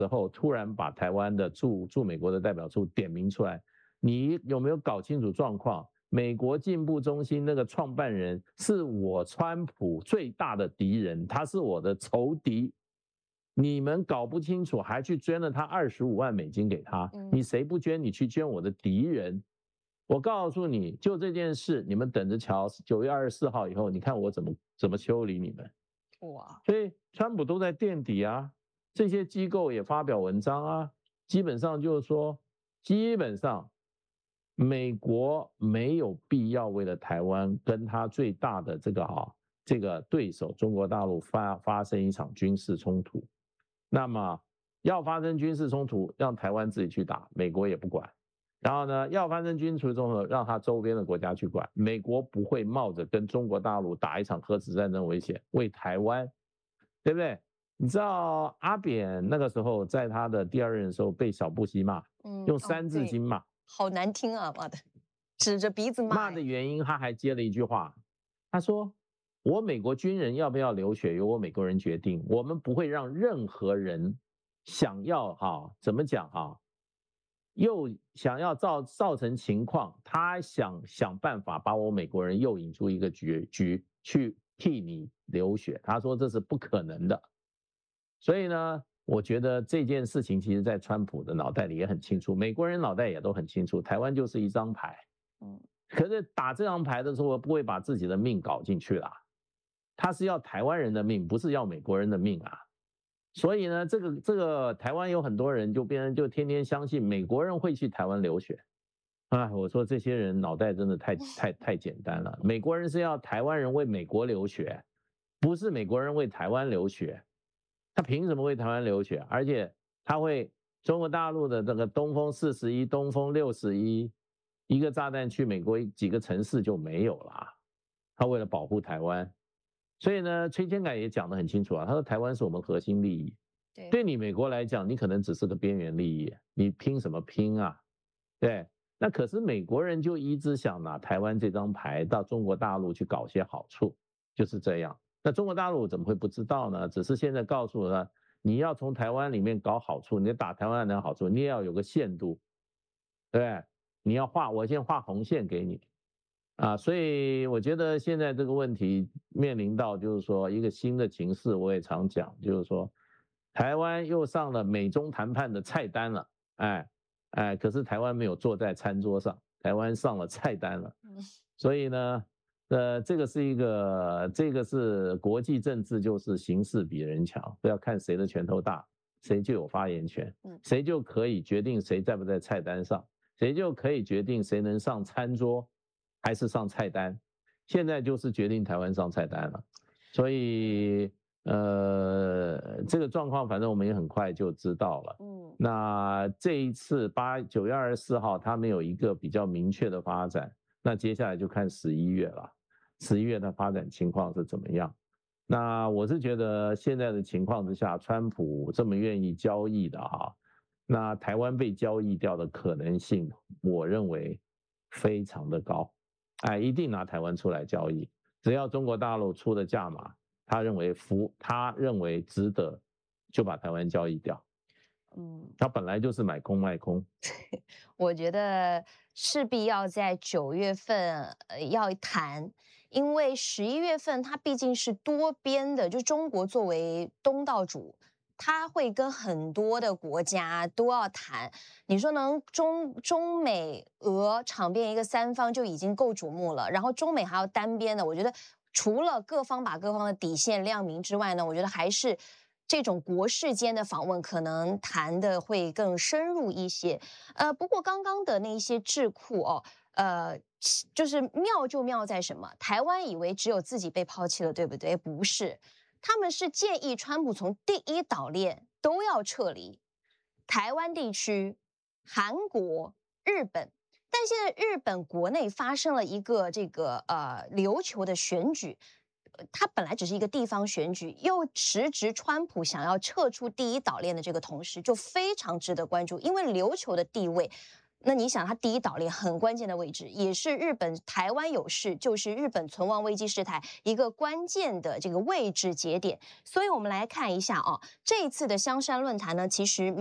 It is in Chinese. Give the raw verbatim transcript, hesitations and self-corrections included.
时候突然把台湾的驻驻美国的代表处点名出来，你有没有搞清楚状况？美国进步中心那个创办人是我川普最大的敌人，他是我的仇敌。你们搞不清楚，还去捐了他二十五万美金给他，你谁不捐？你去捐我的敌人。我告诉你，就这件事，你们等着瞧。九月二十四号以后，你看我怎么怎么修理你们。哇！所以川普都在垫底啊，这些机构也发表文章啊，基本上就是说，基本上美国没有必要为了台湾跟他最大的这个哈这个对手中国大陆发发生一场军事冲突。那么要发生军事冲突，让台湾自己去打，美国也不管。然后呢，要发生军事冲突，让他周边的国家去管。美国不会冒着跟中国大陆打一场核子战争危险，为台湾，对不对？你知道阿扁那个时候在他的第二任的时候被小布希骂，嗯、用三字经骂、哦， 好难听啊，骂的，指着鼻子骂。 骂的原因，他还接了一句话，他说：“我美国军人要不要流血，由我美国人决定，我们不会让任何人想要哈，怎么讲哈？”又想要造造成情况，他想想办法把我美国人诱引出一个局局去替你流血，他说这是不可能的。所以呢，我觉得这件事情其实在川普的脑袋里也很清楚，美国人脑袋也都很清楚，台湾就是一张牌。嗯，可是打这张牌的时候，不会把自己的命搞进去啦，他是要台湾人的命，不是要美国人的命啊。所以呢，这个这个台湾有很多人就变成就天天相信美国人会去台湾流血，啊，我说这些人脑袋真的太太太简单了。美国人是要台湾人为美国流血，不是美国人为台湾流血。他凭什么为台湾流血？而且他会中国大陆的这个东风四十一、东风六十一，一个炸弹去美国几个城市就没有了。他为了保护台湾。所以呢，崔天凯也讲得很清楚啊，他说台湾是我们核心利益，对，对你美国来讲，你可能只是个边缘利益，你拼什么拼啊？对，那可是美国人就一直想拿台湾这张牌到中国大陆去搞些好处，就是这样。那中国大陆怎么会不知道呢？只是现在告诉他，你要从台湾里面搞好处，你打台湾的好处，你也要有个限度，对，你要画，我先画红线给你。啊，所以我觉得现在这个问题面临到就是说一个新的情势，我也常讲，就是说台湾又上了美中谈判的菜单了，哎哎，可是台湾没有坐在餐桌上，台湾上了菜单了，所以呢，呃，这个是一个，这个是国际政治，就是形势比人强，不要看谁的拳头大，谁就有发言权，谁就可以决定谁在不在菜单上，谁就可以决定谁能上餐桌。还是上菜单，现在就是决定台湾上菜单了，所以呃，这个状况反正我们也很快就知道了。嗯，那这一次八九月二十四号，他们有一个比较明确的发展，那接下来就看十一月了，十一月的发展情况是怎么样？那我是觉得现在的情况之下，川普这么愿意交易的哈，那台湾被交易掉的可能性，我认为非常的高。哎，一定拿台湾出来交易，只要中国大陆出的价码，他认为服，他认为值得，就把台湾交易掉。嗯，他本来就是买空卖空。 我觉得势必要在九月份呃要谈，因为十一月份它毕竟是多边的，就中国作为东道主。他会跟很多的国家都要谈，你说能中中美俄场边一个三方就已经够瞩目了，然后中美还要单边的，我觉得除了各方把各方的底线亮明之外呢，我觉得还是这种国事间的访问可能谈的会更深入一些。呃，不过刚刚的那些智库哦，呃，就是妙就妙在什么？台湾以为只有自己被抛弃了，对不对？不是。他们是建议川普从第一岛链都要撤离，台湾地区、韩国、日本，但现在日本国内发生了一个这个呃琉球的选举，它本来只是一个地方选举，又时值川普想要撤出第一岛链的这个同时，就非常值得关注，因为琉球的地位。 那你想，它第一岛链很关键的位置，也是日本台湾有事，就是日本存亡危机事态一个关键的这个位置节点。所以我们来看一下啊，这一次的香山论坛呢，其实